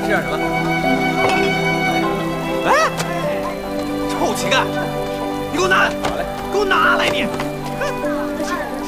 点什么？ 哎，臭乞丐，你给我拿来！ 好嘞， 给我拿来你！